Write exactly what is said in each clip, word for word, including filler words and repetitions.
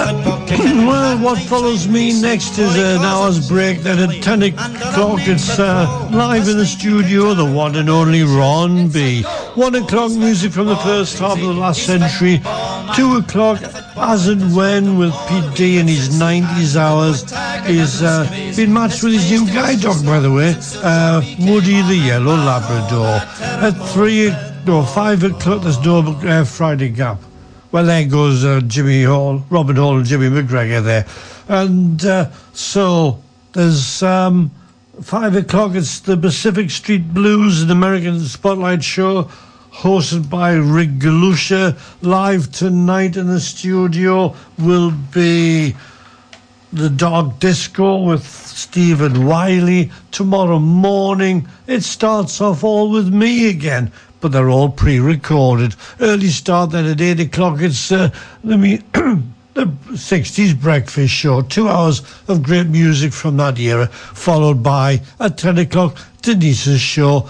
Well, what follows me next is an hour's break. Then at ten o'clock, it's uh, live in the studio, the one and only Ron B. One o'clock, music from the first half of the last century. Two o'clock, As and When with Pete D and his nineties hours. He's uh, been matched with his new guide dog, by the way, uh, Woody the Yellow Labrador. At three, no, five o'clock, there's no uh, Friday Gap. Well, there goes uh, Jimmy Hall, Robin Hall and Jimmy McGregor there. And uh, so there's um, five o'clock, it's the Pacific Street Blues, an American Spotlight show, hosted by Rick Galusha. Live tonight in the studio will be the Dog Disco with Stephen Wiley. Tomorrow morning, it starts off all with me again. But they're all pre-recorded. Early start then at eight o'clock. It's uh, the, me- the sixties breakfast show. Two hours of great music from that era, followed by, at ten o'clock, Denise's show,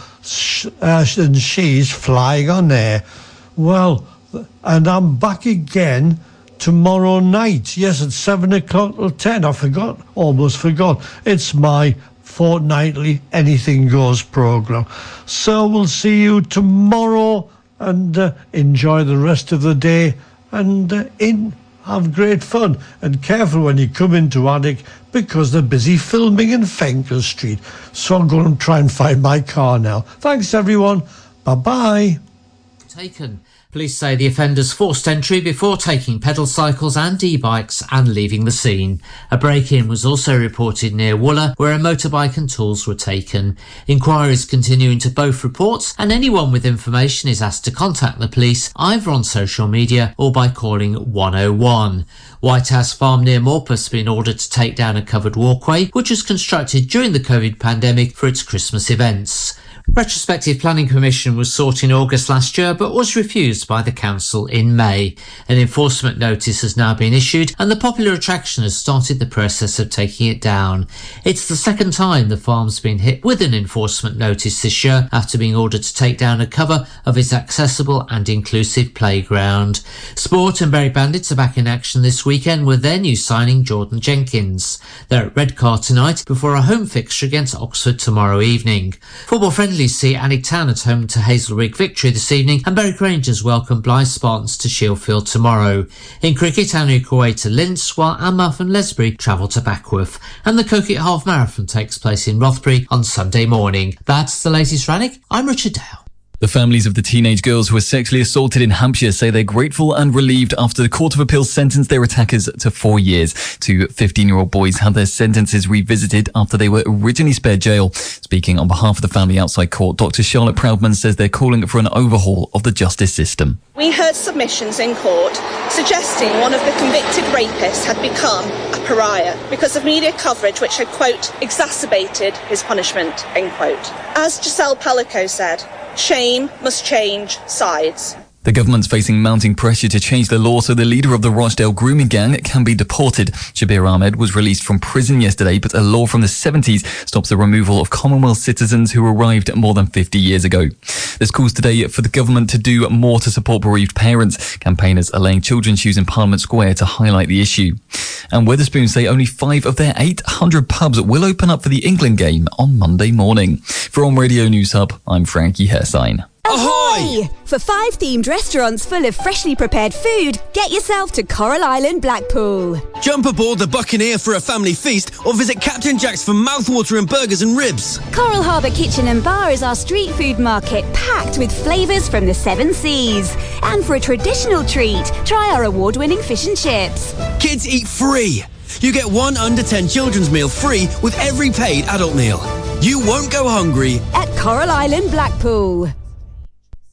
uh, and she's flying on air. Well, and I'm back again tomorrow night. Yes, at seven o'clock till ten. I forgot, almost forgot. It's my fortnightly Anything Goes programme. So we'll see you tomorrow, and uh, enjoy the rest of the day, and uh, in have great fun. And careful when you come into Anik, because they're busy filming in Fenker Street. So I'm going to try and find my car now. Thanks, everyone. Bye-bye. Taken. Police say the offenders forced entry before taking pedal cycles and e-bikes and leaving the scene. A break-in was also reported near Wooler, where a motorbike and tools were taken. Inquiries continue into both reports, and anyone with information is asked to contact the police either on social media or by calling one oh one. White House Farm near Morpeth has been ordered to take down a covered walkway, which was constructed during the COVID pandemic for its Christmas events. Retrospective Planning Permission was sought in August last year but was refused by the council in May. An enforcement notice has now been issued and the popular attraction has started the process of taking it down. It's the second time the farm's been hit with an enforcement notice this year after being ordered to take down a cover of its accessible and inclusive playground. Sport and Bury Bandits are back in action this weekend with their new signing Jordan Jenkins. They're at Redcar tonight before a home fixture against Oxford tomorrow evening. Football friendly see Alnwick Town at home to Hazelrig Victory this evening, and Berwick Rangers welcome Blythe Spartans to Shieldfield tomorrow. In cricket, Alnwick away to Linz, while Anmouth and Lesbury travel to Backworth. And the Coquet Half Marathon takes place in Rothbury on Sunday morning. That's the latest from Alnwick. I'm Richard Dale. The families of the teenage girls who were sexually assaulted in Hampshire say they're grateful and relieved after the Court of Appeal sentenced their attackers to four years. Two fifteen-year-old boys had their sentences revisited after they were originally spared jail. Speaking on behalf of the family outside court, Doctor Charlotte Proudman says they're calling for an overhaul of the justice system. We heard submissions in court suggesting one of the convicted rapists had become a pariah because of media coverage which had, quote, exacerbated his punishment, end quote. As Giselle Pellico said, shame must change sides. The government's facing mounting pressure to change the law so the leader of the Rochdale grooming gang can be deported. Shabir Ahmed was released from prison yesterday, but a law from the seventies stops the removal of Commonwealth citizens who arrived more than fifty years ago. There's calls today for the government to do more to support bereaved parents. Campaigners are laying children's shoes in Parliament Square to highlight the issue. And Wetherspoons say only five of their eight hundred pubs will open up for the England game on Monday morning. For On Radio News Hub, I'm Frankie Hersign. Ahoy! For five themed restaurants full of freshly prepared food, get yourself to Coral Island, Blackpool. Jump aboard the Buccaneer for a family feast or visit Captain Jack's for mouthwatering burgers and ribs. Coral Harbour Kitchen and Bar is our street food market packed with flavours from the seven seas. And for a traditional treat, try our award-winning fish and chips. Kids eat free. You get one under ten children's meal free with every paid adult meal. You won't go hungry at Coral Island, Blackpool.